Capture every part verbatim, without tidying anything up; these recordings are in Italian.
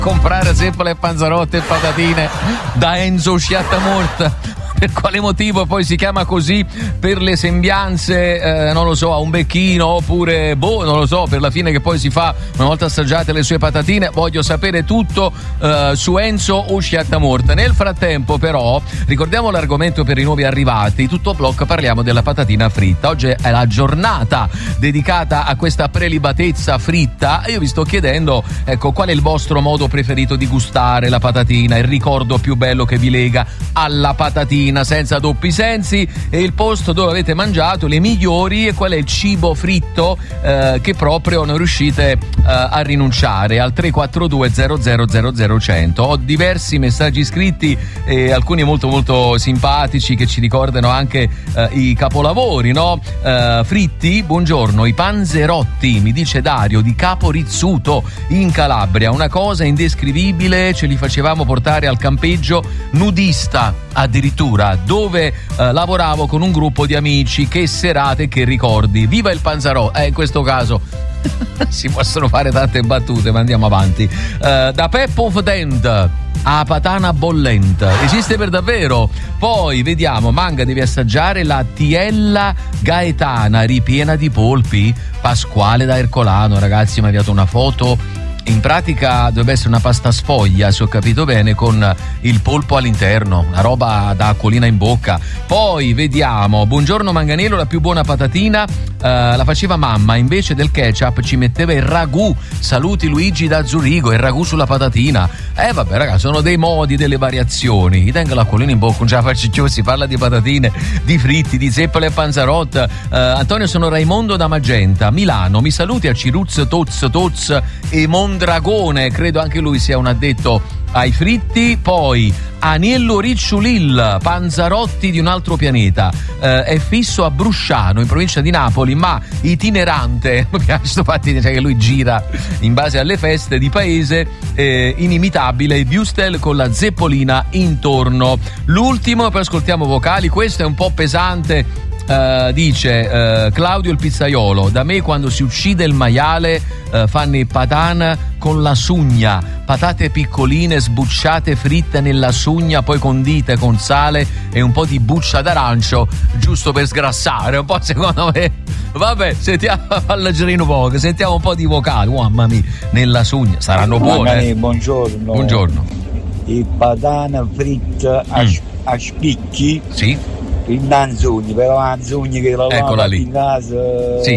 comprare zeppole e panzerotte e patatine da Enzo Sciattamorta. Per quale motivo poi si chiama così? Per le sembianze, eh, non lo so, a un becchino, oppure, boh, non lo so, per la fine che poi si fa una volta assaggiate le sue patatine. Voglio sapere tutto eh, su Enzo o Sciattamorta. Nel frattempo, però, ricordiamo l'argomento per i nuovi arrivati. Tutto blocco, parliamo della patatina fritta. Oggi è la giornata dedicata a questa prelibatezza fritta. Io vi sto chiedendo, ecco, qual è il vostro modo preferito di gustare la patatina, il ricordo più bello che vi lega alla patatina, senza doppi sensi, e il posto dove avete mangiato le migliori, e qual è il cibo fritto eh, che proprio non riuscite eh, a rinunciare. Al tre quattro due zero zero zero zero cento ho diversi messaggi scritti, e alcuni molto molto simpatici che ci ricordano anche eh, i capolavori, no? Eh, fritti, buongiorno, i panzerotti, mi dice Dario, di Capo Rizzuto in Calabria, una cosa indescrivibile, ce li facevamo portare al campeggio nudista addirittura, dove eh, lavoravo con un gruppo di amici. Che serate, che ricordi, viva il panzarò. Eh, in questo caso si possono fare tante battute, ma andiamo avanti. Uh, da Peppo of Dent a patana bollenta, esiste per davvero? Poi vediamo, Manga, devi assaggiare la tiella gaetana ripiena di polpi. Pasquale da Ercolano, ragazzi, mi ha inviato una foto. In pratica dovrebbe essere una pasta sfoglia, se ho capito bene, con il polpo all'interno, una roba da acquolina in bocca. Poi vediamo, buongiorno Manganello, la più buona patatina uh, la faceva mamma, invece del ketchup ci metteva il ragù. Saluti Luigi da Zurigo, il ragù sulla patatina. Eh vabbè ragazzi, sono dei modi, delle variazioni. Gli tengo l'acquolina in bocca, non ce la faccio più, si parla di patatine, di fritti, di zeppole e panzarot. uh, Antonio, sono Raimondo da Magenta, Milano, mi saluti a Ciruz, Toz, Toz e Mondragone, credo anche lui sia un addetto ai fritti. Poi Aniello Ricciulil, panzarotti di un altro pianeta, eh, è fisso a Brusciano in provincia di Napoli, ma itinerante. Mi piace sto fatto, cioè che lui gira in base alle feste di paese, eh, inimitabile, il Wustel con la zeppolina intorno. L'ultimo, poi ascoltiamo vocali, questo è un po' pesante. Uh, dice uh, Claudio il pizzaiolo, da me quando si uccide il maiale uh, fanno i patana con la sugna, patate piccoline sbucciate fritte nella sugna, poi condite con sale e un po' di buccia d'arancio, giusto per sgrassare un po', secondo me. Vabbè, sentiamo, alleggerino poco, sentiamo un po' di vocali. Oh, mamma mia, nella sugna saranno buone. Eh? Buongiorno. Buongiorno. Il patana fritta a, mm. a spicchi. Sì. In anzugni, però anzugni che la eccola lì in casa, sì.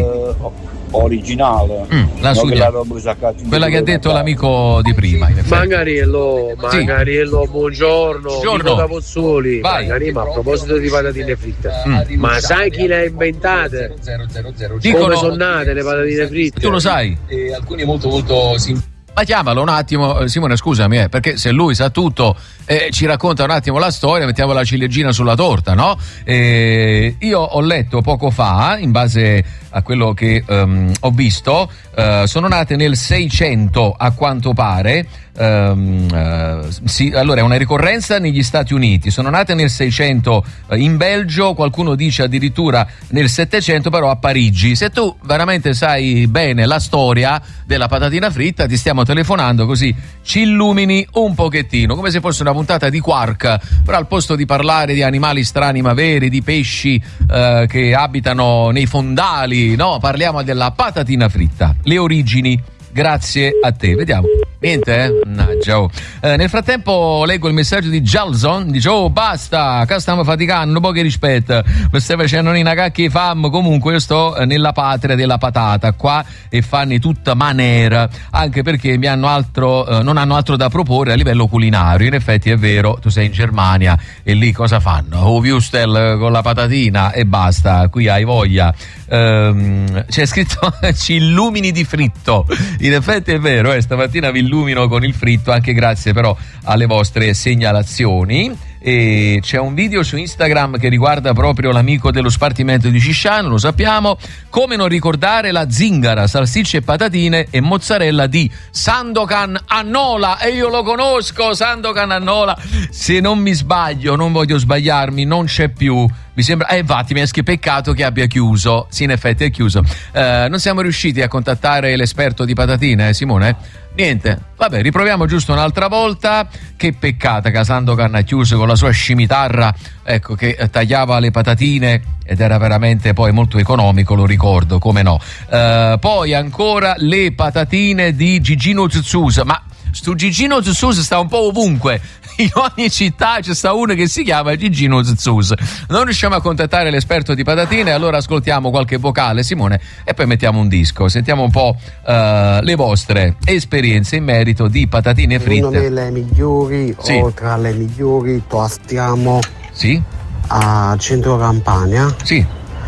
originale, mm, la sugna, quella che ha detto l'amico di prima. Mangariello, Mangariello, sì. buongiorno, buongiorno da Pozzoli. Magari, ma a proposito di patatine fritte, mm. ma sai chi le ha inventate? Dicono, come sono nate le patatine fritte? Tu lo sai? E alcuni molto molto simpatici. Ma chiamalo un attimo, Simone, scusami, eh, perché se lui sa tutto, eh, ci racconta un attimo la storia, mettiamo la ciliegina sulla torta, no? Eh, io ho letto poco fa, in base a quello che um, ho visto, uh, sono nate nel seicento a quanto pare. Um, uh, sì, allora è una ricorrenza negli Stati Uniti, sono nate nel seicento uh, in Belgio, qualcuno dice addirittura nel settecento, però a Parigi. Se tu veramente sai bene la storia della patatina fritta, ti stiamo telefonando così ci illumini un pochettino, come se fosse una puntata di Quark, però al posto di parlare di animali strani ma veri, di pesci uh, che abitano nei fondali, no, parliamo della patatina fritta, le origini. Grazie a te, vediamo. Niente, eh? Mannaggia, oh. eh, nel frattempo leggo il messaggio di Jalson, dice: oh basta, qua stiamo faticando, un po' che rispetto, mi stai facendo una cacchia di fam. Comunque io sto nella patria della patata qua e fanno tutta manera, anche perché mi hanno altro, eh, non hanno altro da proporre a livello culinario. In effetti è vero, tu sei in Germania e lì cosa fanno? Oh, Wustel con la patatina e basta, qui hai voglia. Um, c'è scritto ci illumini di fritto. In effetti è vero, eh, stamattina vi illumino con il fritto, anche grazie però alle vostre segnalazioni. E c'è un video su Instagram che riguarda proprio l'amico dello spartimento di Cisciano, lo sappiamo. Come non ricordare la zingara, salsicce e patatine e mozzarella di Sandokan a Nola, e io lo conosco, Sandokan a Nola, se non mi sbaglio, non voglio sbagliarmi, non c'è più, mi sembra, eh infatti mi è scritto peccato che abbia chiuso. Sì, in effetti è chiuso. Eh, non siamo riusciti a contattare l'esperto di patatine, eh, Simone? Niente, vabbè, riproviamo giusto un'altra volta. Che peccata che Sando Cannacchiuso con la sua scimitarra, ecco, che tagliava le patatine ed era veramente poi molto economico, lo ricordo, come no. Uh, poi ancora le patatine di Gigino Zuzzusa, ma sto Gigino Zuzzusa sta un po' ovunque. In ogni città c'è sta uno che si chiama Gigino Zuzzusa. Non riusciamo a contattare l'esperto di patatine, allora ascoltiamo qualche vocale, Simone, e poi mettiamo un disco. Sentiamo un po' uh, le vostre esperienze in merito di patatine fritte. Secondo me le migliori, sì. o tra le migliori, toastiamo sì. a Centro Campania. Sì.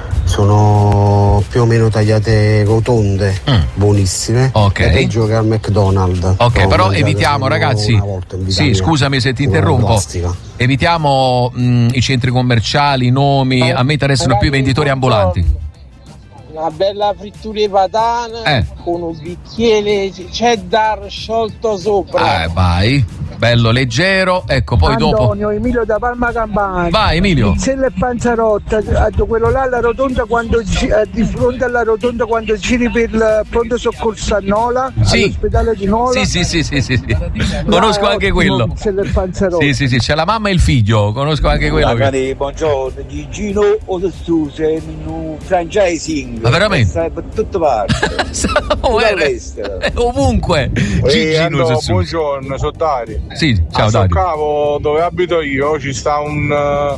Sono più o meno tagliate rotonde, mm. buonissime. Ok. È peggio che al McDonald's. Ok, però evitiamo, ragazzi. Sì, scusami se ti interrompo. Evitiamo mh, i centri commerciali, i nomi. A me interessano più i venditori ambulanti. Una bella frittura di patate eh. con un bicchiere cheddar sciolto sopra. Eh, vai. Bello leggero, ecco, poi Antonio, dopo Antonio Emilio da Palma Campania. Vai Emilio. Pizzella e panzarotta, quello là alla rotonda, quando di fronte alla rotonda quando giri per il pronto soccorso a Nola, sì. all'ospedale di Nola. Sì, sì, sì, sì, sì, sì. Conosco là, anche quello. Pizzella e panzarotta. Sì, sì, sì, c'è la mamma e il figlio, conosco anche quello. Magari, che... buongiorno, Gigino o Zuzzusa in franchising. Ma veramente? Sai, per tutte parti. oh, ovunque. Gigino Zuzzusa. Buongiorno, sono Dario. Sì, ciao a Dario. Soccavo, dove abito io, ci sta un,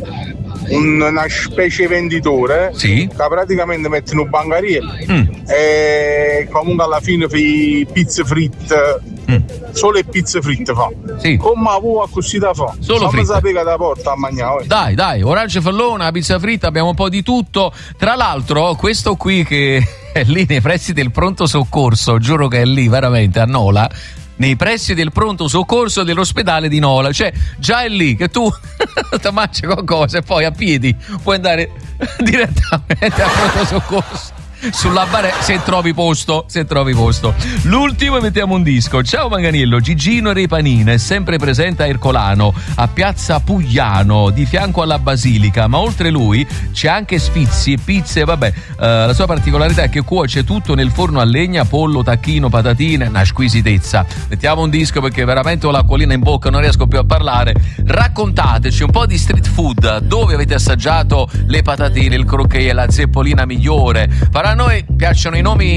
un una specie venditore sì. che praticamente mette un bancariello mm. e comunque alla fine fai pizze fritte, mm. solo le pizze fritte fa. Sì. Come vuoi così da fa? Solo fritte. Sapere che da porta a mangiare. Dai, dai, orange fallona, pizza fritta, abbiamo un po' di tutto. Tra l'altro, questo qui che è lì nei pressi del pronto soccorso, giuro che è lì veramente a Nola, nei pressi del pronto soccorso dell'ospedale di Nola, cioè già è lì che tu ti mangi qualcosa e poi a piedi puoi andare direttamente al pronto soccorso sulla bare se trovi posto se trovi posto. L'ultimo, mettiamo un disco. Ciao Manganiello, Gigino Repanina è sempre presente a Ercolano, a Piazza Pugliano, di fianco alla Basilica, ma oltre lui c'è anche Sfizi e pizze, vabbè, uh, la sua particolarità è che cuoce tutto nel forno a legna, pollo, tacchino, patatine, una squisitezza. Mettiamo un disco perché veramente ho l'acquolina in bocca, non riesco più a parlare. Raccontateci un po' di street food, dove avete assaggiato le patatine, il croquet, la zeppolina migliore. A noi piacciono i nomi